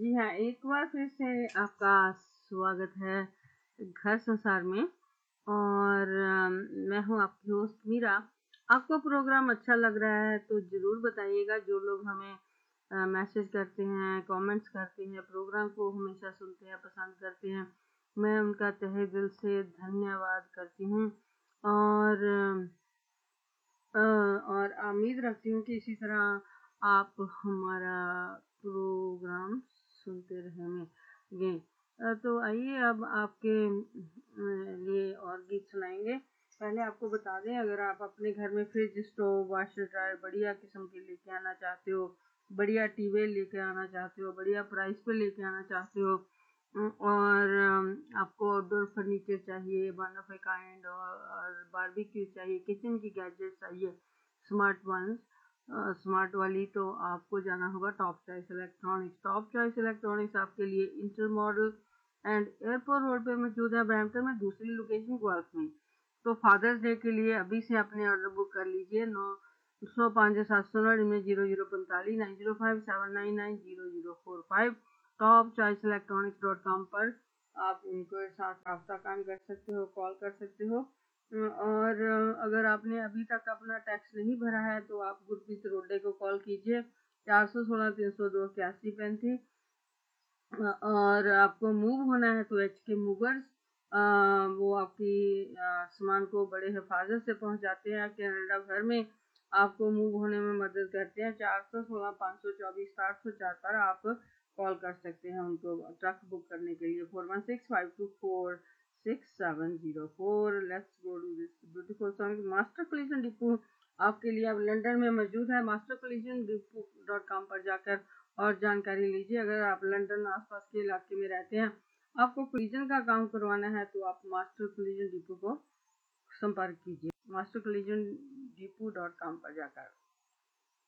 जी हाँ, एक बार फिर से आपका स्वागत है घर संसार में। और मैं हूँ आपकी होस्ट मीरा। आपको प्रोग्राम अच्छा लग रहा है तो ज़रूर बताइएगा। जो लोग हमें मैसेज करते हैं, कमेंट्स करते हैं, प्रोग्राम को हमेशा सुनते हैं, पसंद करते हैं, मैं उनका तहे दिल से धन्यवाद करती हूँ। और और उम्मीद रखती हूँ कि इसी तरह आप हमारा प्रोग्राम सुनते रहेंगे। तो आइए अब आपके लिए और गीत सुनाएंगे। पहले आपको बता दें, अगर आप अपने घर में फ्रिज, स्टोव, वाशर ड्रायर बढ़िया किस्म के लेके आना चाहते हो, बढ़िया टीवेल लेके आना चाहते हो, बढ़िया प्राइस पे लेके आना चाहते हो, और आपको आउटडोर फर्नीचर चाहिए वन ऑफ ए काइंड, और बारबेक्यू चाहिए, किचन की गैजेट चाहिए स्मार्ट वंस, स्मार्ट वाली, तो आपको जाना होगा top choice electronics. Top choice electronics आपके लिए inter model and airport road पे मौजूद है, ब्रैम्पटन में। दूसरी लोकेशन गुआल्फ में। तो फादर्स डे के लिए अभी से अपने ऑर्डर बुक कर लीजिए। 905-799-0045 9057990045 टॉप चॉइस इलेक्ट्रॉनिक्स.com पर आप उनके साथ रब्ता कायम कर सकते हो, कॉल कर सकते हो। और अगर आपने अभी तक अपना टैक्स नहीं भरा है तो आप गुरप्रीत रोडे को कॉल कीजिए 416-302-8135। और आपको मूव होना है तो HK मूवर्स, वो आपकी सामान को बड़े हिफाजत से पहुंचाते हैं कनाडा भर में। आपको मूव होने में मदद करते हैं। 416-524-704 पर आप कॉल कर सकते हैं उनको ट्रक बुक करने के लिए। 4165246704। Let's go to this beautiful song. Master collision depot आपके लिए अब लंदन में मौजूद है। mastercollisionDepot.com पर जाकर और जानकारी लीजिए। अगर आप लंदन आसपास के इलाके में रहते हैं, आपको कोलिजन का काम करवाना है, तो आप मास्टर कोलिजन डिपो को संपर्क कीजिए mastercollisionDepot.com पर जाकर।